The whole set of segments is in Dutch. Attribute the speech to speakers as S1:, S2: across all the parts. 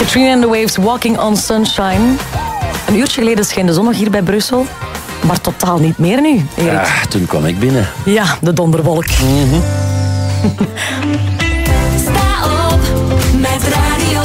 S1: Katrina and the Waves, Walking on Sunshine. Een uurtje geleden scheen de zon nog hier bij Brussel. Maar totaal niet meer nu, Erik.
S2: Ja, toen kwam ik binnen.
S1: Ja, de donderwolk.
S3: Sta op met Radio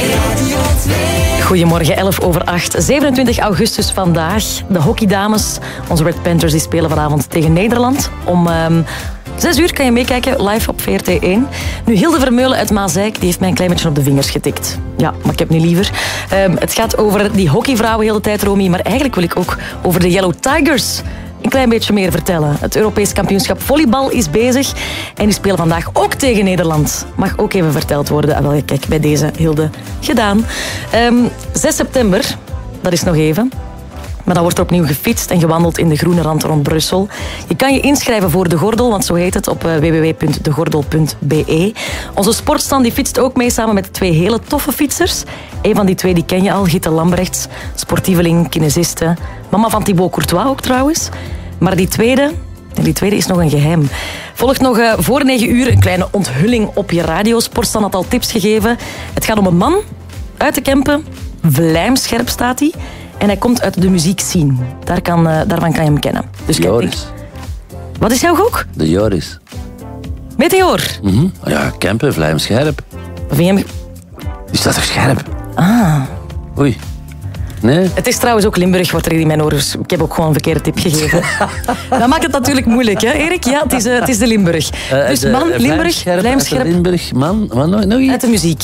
S3: 2.
S1: Goedemorgen, 7:11. 27 augustus vandaag. De hockeydames, onze Red Panthers, die spelen vanavond tegen Nederland. Om 6 uur kan je meekijken, live op VRT1. Nu, Hilde Vermeulen uit Maasijk, die heeft mij een klein beetje op de vingers getikt. Ja, maar ik heb niet liever. Het gaat over die hockeyvrouwen heel de tijd, Romy. Maar eigenlijk wil ik ook over de Yellow Tigers een klein beetje meer vertellen. Het Europees kampioenschap volleybal is bezig. En die spelen vandaag ook tegen Nederland. Mag ook even verteld worden. Ah, wel, kijk, bij deze Hilde gedaan. 6 september, dat is nog even. Maar dan wordt er opnieuw gefietst en gewandeld in de groene rand rond Brussel. Je kan je inschrijven voor De Gordel, want zo heet het, op www.degordel.be. Onze sportstand die fietst ook mee samen met 2 hele toffe fietsers. Een van die 2 die ken je al, Gitte Lambrechts, sportieveling, kinesiste. Mama van Thibaut Courtois ook trouwens. Maar die tweede is nog een geheim. Volgt nog voor 9 uur een kleine onthulling op je radio. Sportstand had al tips gegeven. Het gaat om een man uit de Kempen. Vlijmscherp staat hij. En hij komt uit de muziekscene. Daarvan kan je hem kennen. Dus
S2: Joris.
S1: Wat is jouw gok?
S2: De Joris.
S1: Meteor.
S2: Ja, Kempen, Vlijmscherp.
S1: Vind je hem...
S2: Die staat toch scherp?
S1: Ah.
S2: Oei. Nee?
S1: Het is trouwens ook Limburg, wordt er in mijn oren. Ik heb ook gewoon een verkeerde tip gegeven. Dat maakt het natuurlijk moeilijk, hè, Erik? Ja, het is de Limburg. Dus man, Limburg, Vlijmscherp.
S2: Limburg, man, wat nog iets?
S1: Uit de muziek.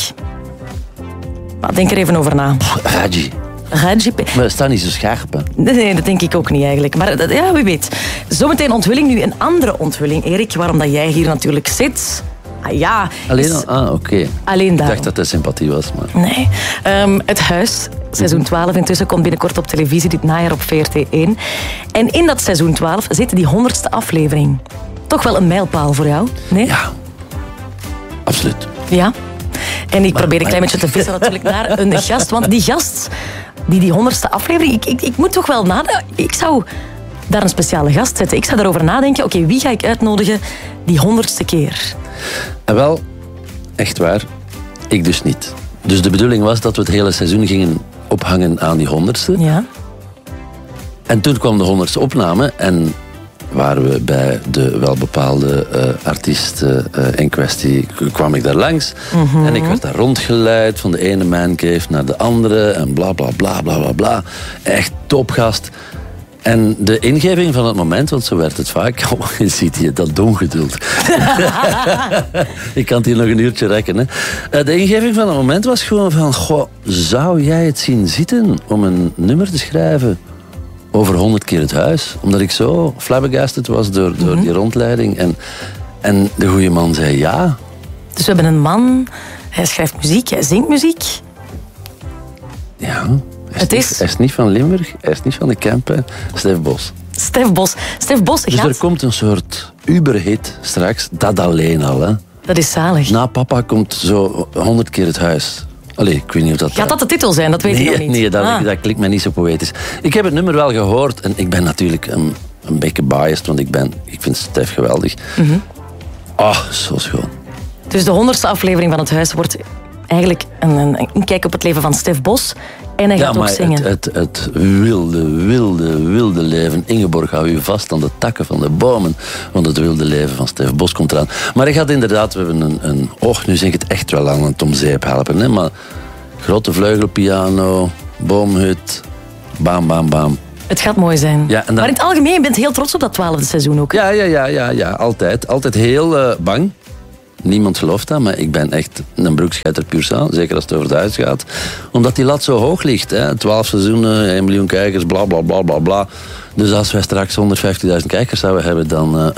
S1: Maar denk er even over na.
S2: Raji.
S1: Raji.
S2: Maar dat staat niet zo scherp, hè?
S1: Nee, dat denk ik ook niet eigenlijk. Maar ja, wie weet. Zometeen onthulling. Nu een andere onthulling, Erik. Waarom dat jij hier natuurlijk zit. Ah ja.
S2: Alleen al? Oké.
S1: Alleen daar.
S2: Ik dacht dat het sympathie was, maar...
S1: Nee. Het Huis, seizoen 12 intussen, komt binnenkort op televisie dit najaar op VRT1. En in dat seizoen 12 zit die 100ste aflevering. Toch wel een mijlpaal voor jou, nee?
S2: Ja. Absoluut.
S1: Ja. En ik probeer een klein beetje te vissen natuurlijk naar een gast. Want die gast, die 100ste aflevering... Ik moet toch wel nadenken. Ik zou daar een speciale gast zetten. Ik zou daarover nadenken. Oké, wie ga ik uitnodigen die 100ste keer?
S2: En wel, echt waar, ik dus niet. Dus de bedoeling was dat we het hele seizoen gingen ophangen aan die 100ste.
S1: Ja.
S2: En toen kwam de 100ste opname en waren we bij de welbepaalde artiest in kwestie, kwam ik daar langs. En ik werd daar rondgeleid van de ene mancave naar de andere en bla bla bla bla bla bla. Echt topgast. En de ingeving van het moment, want zo werd het vaak, je ziet hier dat ongeduld. Ik kan het hier nog een uurtje rekken. Hè. De ingeving van het moment was gewoon van, goh, zou jij het zien zitten om een nummer te schrijven over 100 keer het huis? Omdat ik zo flabbergasted was door die rondleiding. En de goede man zei ja.
S1: Dus we hebben een man, hij schrijft muziek, hij zingt muziek.
S2: Ja.
S1: Hij
S2: is niet van Limburg, hij is niet van de Kempen. Stef Bos.
S1: Stef Bos
S2: Dus
S1: gaat...
S2: er komt een soort uberhit straks, dat alleen al. Hè.
S1: Dat is zalig.
S2: Na papa komt zo 100 keer het huis. Allee, ik weet niet of dat...
S1: Gaat dat de titel zijn? Dat weet ik nog niet.
S2: Nee, dat klinkt mij niet zo poëtisch. Ik heb het nummer wel gehoord en ik ben natuurlijk een beetje biased, want ik vind Stef geweldig. Zo schoon.
S1: Dus de 100ste aflevering van Het Huis wordt eigenlijk een kijk op het leven van Stef Bos. En hij gaat ook zingen.
S2: Het wilde leven. Ingeborg, hou u vast aan de takken van de bomen. Want het wilde leven van Stef Bos komt eraan. Maar hij gaat inderdaad, we hebben nu zeg ik het echt wel aan het om zeep helpen. Hè? Maar grote vleugelpiano, boomhut, bam, bam, bam.
S1: Het gaat mooi zijn.
S2: Ja, en dan...
S1: Maar in het algemeen, je bent heel trots op dat 12e seizoen ook.
S2: Ja, altijd. Altijd heel bang. Niemand gelooft dat, maar ik ben echt een broekscheiter puur sang. Zeker als het over het huis gaat. Omdat die lat zo hoog ligt. Hè. 12 seizoenen, 1 miljoen kijkers, bla bla bla bla bla. Dus als wij straks 150.000 kijkers zouden hebben, dan...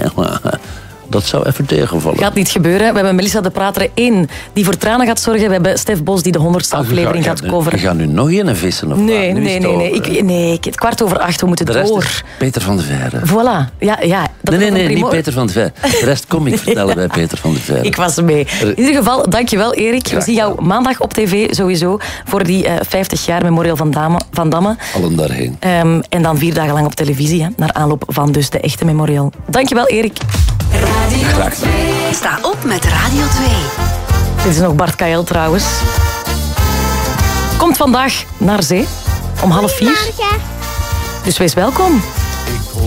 S2: dat zou even tegenvallen.
S1: Gaat niet gebeuren. We hebben Melissa de Prater 1 die voor tranen gaat zorgen. We hebben Stef Bos die de 100ste aflevering gaat coveren.
S2: We gaan nu nog een vissen of
S1: Nee.
S3: Nee,
S1: 7:15, we moeten
S2: de
S1: door.
S2: Rest is Peter van de Veire.
S1: Voilà. Ja.
S2: Nee, niet Peter van de Veire. De rest kom ik vertellen bij Peter van de Veire.
S1: Ik was mee. In ieder geval, dankjewel Erik. We zien jou maandag op tv sowieso voor die 50 jaar Memorial van Damme.
S2: Allen daarheen.
S1: En dan 4 dagen lang op televisie, hè, naar aanloop van dus de echte Memorial. Dankjewel Erik.
S2: Graag gedaan.
S3: Sta op met Radio 2.
S1: Dit is nog Bart Kael trouwens. vandaag naar zee om 4:30. Dus wees welkom.